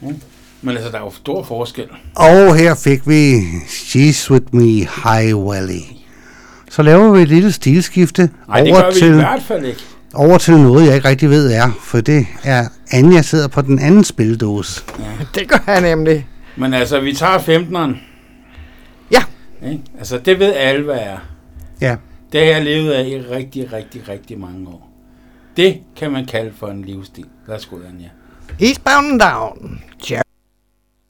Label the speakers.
Speaker 1: Men altså, der er jo stor forskel.
Speaker 2: Og her fik vi She's With Me, High Valley. Så laver vi et lille stilskifte
Speaker 1: I hvert fald ikke.
Speaker 2: Over til noget, jeg ikke rigtig ved er, for det er Anja sidder på den anden spildåse.
Speaker 3: Ja. Det gør jeg nemlig.
Speaker 1: Men altså, vi tager 15'eren.
Speaker 3: Ja.
Speaker 1: Altså, det ved alle, hvad er.
Speaker 2: Ja.
Speaker 1: Det har jeg levet af i rigtig, rigtig, rigtig mange år. Det kan man kalde for en livsstil. Værsgo, Anja.
Speaker 3: Eastbound and down.